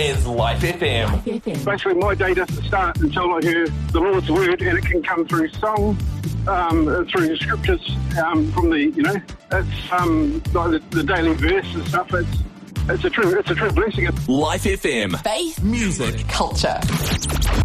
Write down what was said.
is Life FM. Basically, my day doesn't start until I hear the Lord's word, and it can come through song, through scriptures, from the, it's like the daily verse and stuff. It's a true blessing. Life FM. Faith, music, culture.